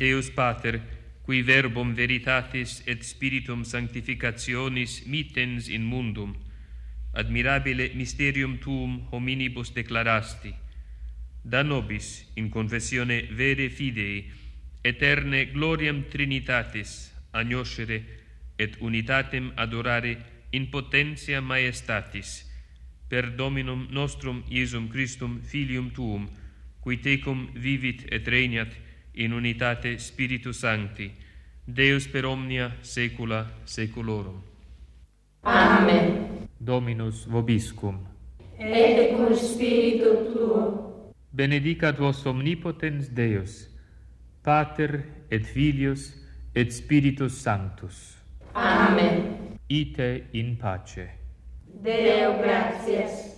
Deus Pater, qui verbum veritatis et spiritum sanctificationis mittens in mundum, admirabile mysterium tuum hominibus declarasti, da nobis in confessione vere fidei eterne gloriam Trinitatis agnoscere et unitatem adorare in potentia maestatis per Dominum nostrum Iesum Christum Filium tuum, qui tecum vivit et regnat in unitate Spiritus Sancti, Deus per omnia saecula saeculorum. Amen. Dominus vobiscum. Et cum spiritu tuo. Benedicat vos omnipotens Deus, Pater et Filius et Spiritus Sanctus. Amen. Ite in pace. Deo gratias.